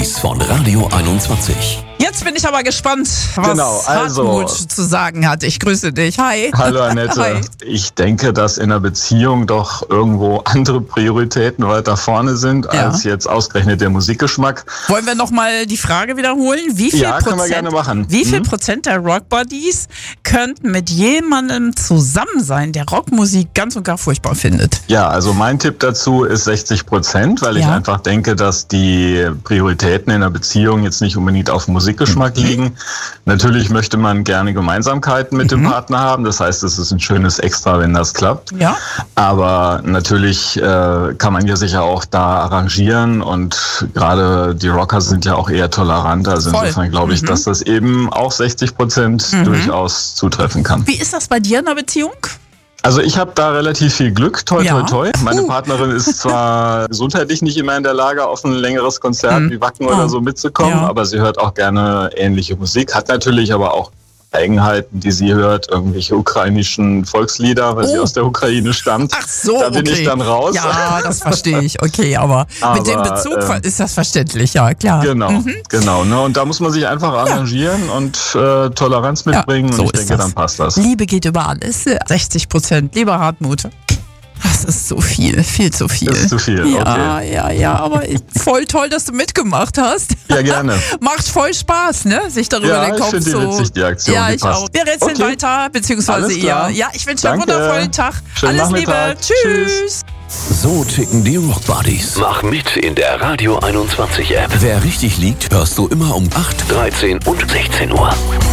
Buddies von Radio 21. Jetzt bin ich aber gespannt, was Hartmut zu sagen hat. Ich grüße dich. Hi. Hallo Annette. Hi. Ich denke, dass in einer Beziehung doch irgendwo andere Prioritäten weiter vorne sind, als jetzt ausgerechnet der Musikgeschmack. Wollen wir nochmal die Frage wiederholen? Wie viel können wir gerne machen. Wie viel Prozent der Rock-Buddies könnten mit jemandem zusammen sein, der Rockmusik ganz und gar furchtbar findet? Ja, also mein Tipp dazu ist 60%, weil ich einfach denke, dass die Prioritäten in einer Beziehung jetzt nicht unbedingt auf Musikgeschmack liegen. Natürlich möchte man gerne Gemeinsamkeiten mit dem Partner haben. Das heißt, es ist ein schönes Extra, wenn das klappt. Ja. Aber natürlich kann man ja sicher auch da arrangieren und gerade die Rocker sind ja auch eher tolerant. Also insofern glaube ich, dass das eben auch 60% durchaus zutreffen kann. Wie ist das bei dir in einer Beziehung? Also ich habe da relativ viel Glück, toi toi toi. Meine Partnerin ist zwar gesundheitlich nicht immer in der Lage, auf ein längeres Konzert wie Wacken oder so mitzukommen, aber sie hört auch gerne ähnliche Musik, hat natürlich aber auch Eigenheiten, die sie hört, irgendwelche ukrainischen Volkslieder, weil sie aus der Ukraine stammt. Ach so, da bin ich dann raus. Ja, das verstehe ich. Okay, aber mit dem Bezug ist das verständlich, ja, klar. Genau. Ne? Und da muss man sich einfach arrangieren und Toleranz mitbringen und ich denke, dann passt das. Liebe geht über alles. 60%, lieber Hartmut. Das ist so viel, viel zu viel. Das ist zu viel, okay. Ja, aber voll toll, dass du mitgemacht hast. Ja, gerne. Macht voll Spaß, ne? Sich darüber den Kopf ich finde die witzig, die Aktion. Ja, ich auch. Wir rätseln weiter, beziehungsweise ihr. Ja, ich wünsche einen wundervollen Tag. Schönen Alles Nachmittag. Liebe. Tschüss. So ticken die Rock Buddies. Mach mit in der Radio 21 App. Wer richtig liegt, hörst du immer um 8, 13 und 16 Uhr.